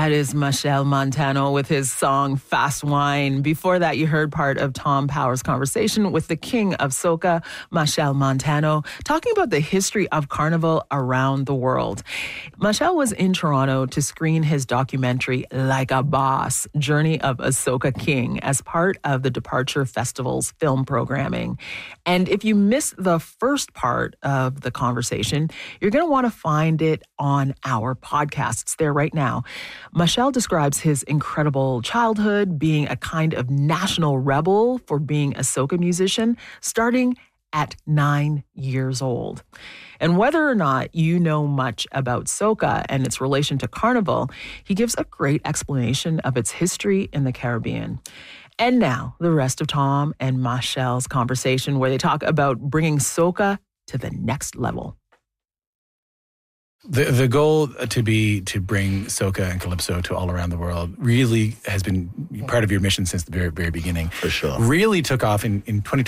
That is Machel Montano with his song Fast Wine. Before that, you heard part of Tom Power's conversation with the king of soca, Machel Montano, talking about the history of Carnival around the world. Machel was in Toronto to screen his documentary, Like a Boss, Journey of a Soca King, as part of the Departure Festival's film programming. And if you missed the first part of the conversation, you're going to want to find it on our podcast. It's there right now. Machel describes his incredible childhood, being a kind of national rebel for being a soca musician, starting at 9 years old. And whether or not you know much about soca and its relation to Carnival, he gives a great explanation of its history in the Caribbean. And now, the rest of Tom and Machel's conversation, where they talk about bringing soca to the next level. The goal to bring soca and calypso to all around the world really has been part of your mission since the very, very beginning. For sure. Really took off in 2020.